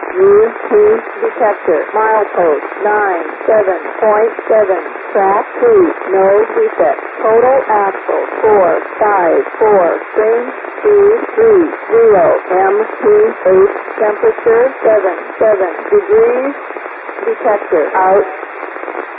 UT detector. Milepost 97.7. Track 2. No reset. Total axle 454. Range 230. MT8. Temperature 77 degrees. Detector out.